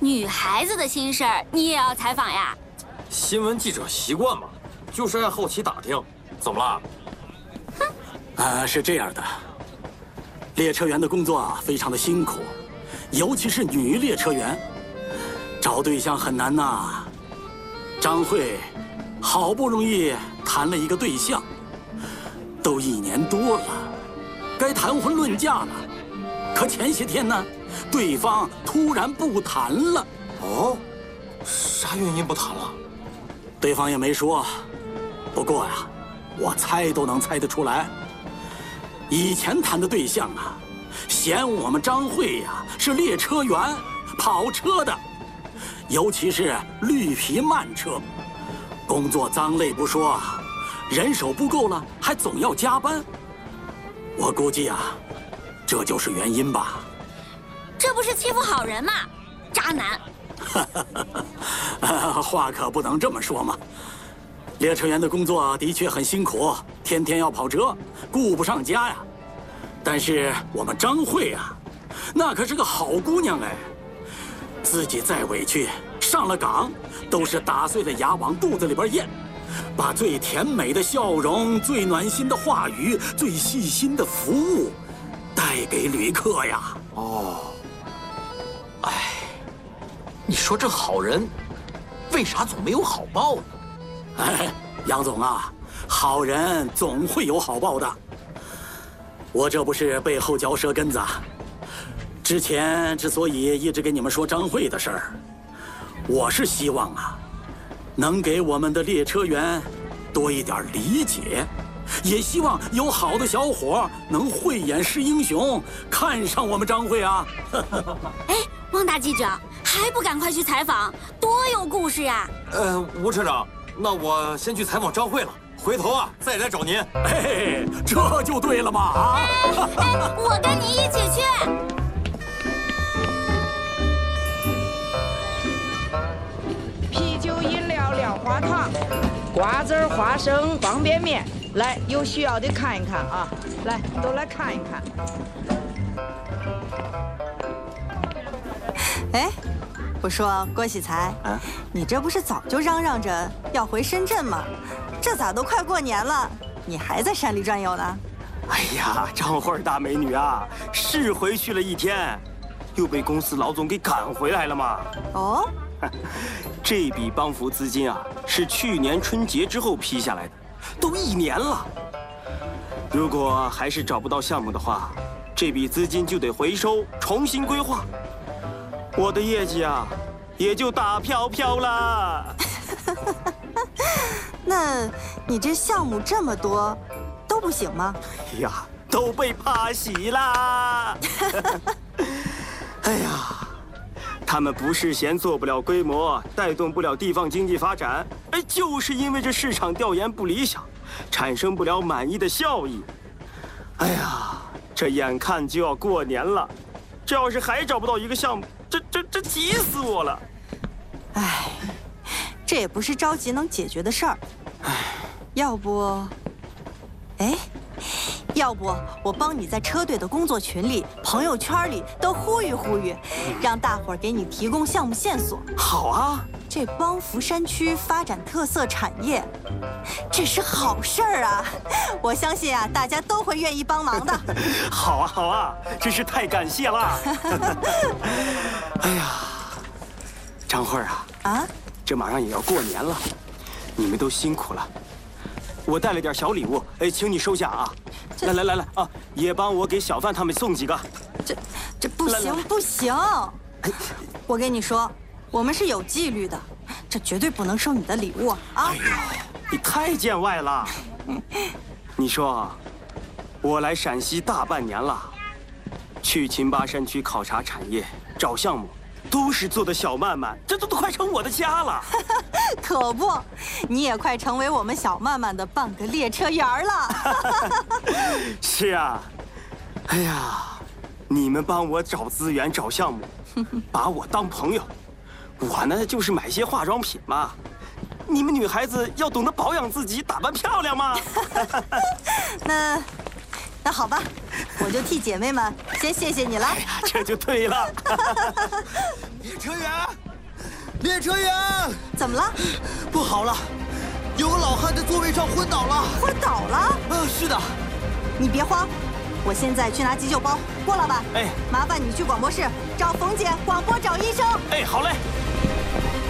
女孩子的心事儿你也要采访呀？ 新闻记者习惯嘛，就是爱好奇打听。怎么了？ 是这样的，列车员的工作非常的辛苦，尤其是女列车员，找对象很难呐。张慧好不容易谈了一个对象，都1年多了，该谈婚论嫁了。可前些天呢，对方突然不谈了。 哦，啥原因不谈了？ 对方也没说，不过呀，我猜都能猜得出来。以前谈的对象啊，嫌我们张慧呀是列车员，跑车的，尤其是绿皮慢车，工作脏累不说，人手不够了还总要加班。我估计啊，这就是原因吧。 这不是欺负好人吗？渣男！ 话可不能这么说嘛。列车员的工作的确很辛苦，天天要跑车，顾不上家呀。但是我们张慧啊，那可是个好姑娘哎，自己再委屈，上了岗都是打碎了牙往肚子里边咽，把最甜美的笑容、最暖心的话语、最细心的服务带给旅客呀。 哦，哎，你说这好人，为啥总没有好报呢？ 哎，杨总啊，好人总会有好报的。我这不是背后嚼舌根子啊。之前之所以一直跟你们说张慧的事儿，我是希望啊，能给我们的列车员多一点理解，也希望有好的小伙能慧眼识英雄，看上我们张慧啊。 哎，汪大记者，还不赶快去采访，多有故事呀！ 吴车长，那我先去采访张慧了，回头啊再来找您。 哎，这就对了嘛啊！ 我跟你一起去。 啤酒、饮料、料花糖、瓜子儿、花生、方便面，来，有需要的看一看啊！来，都来看一看。 哎，我说郭喜才，你这不是早就嚷嚷着要回深圳吗？这咋都快过年了，你还在山里转悠呢？ 哎呀，张慧大美女啊，是回去了1天，又被公司老总给赶回来了嘛。 哦， 这笔帮扶资金啊，是去年春节之后批下来的，都1年了。如果还是找不到项目的话，这笔资金就得回收，重新规划。我的业绩啊，也就打飘飘了。 那你这项目这么多，都不行吗？ 哎呀，都被趴洗啦！哎呀，他们不是嫌做不了规模，带动不了地方经济发展，哎，就是因为这市场调研不理想，产生不了满意的效益。哎呀，这眼看就要过年了，这要是还找不到一个项目，这急死我了！ 哎，这也不是着急能解决的事儿。要不，要不我帮你在车队的工作群里、朋友圈里都呼吁呼吁，让大伙儿给你提供项目线索。 好啊， 这帮扶山区发展特色产业，这是好事儿啊！我相信啊，大家都会愿意帮忙的。 好啊，好啊，真是太感谢了！哎呀，张慧啊，这马上也要过年了，你们都辛苦了。我带了点小礼物，哎，请你收下啊！来啊，也帮我给小范他们送几个。 这不行不行！我跟你说，我们是有纪律的，这绝对不能收你的礼物啊！ 哎呦，你太见外了！你说，我来陕西大半年了，去秦巴山区考察产业、找项目，都是做的小曼曼，这都快成我的家了。 可不，你也快成为我们小曼曼的半个列车员了。 是啊，哎呀，你们帮我找资源、找项目，把我当朋友，我呢就是买些化妆品嘛。你们女孩子要懂得保养自己，打扮漂亮嘛。 那好吧，我就替姐妹们先谢谢你了。 哎呀，这就对了。 列车员，列车员， 怎么了？ 不好了，有个老汉在座位上昏倒了。 昏倒了？ 是的。 你别慌，我现在去拿急救包。郭老板， 哎， 麻烦你去广播室找冯姐广播找医生。 哎，好嘞。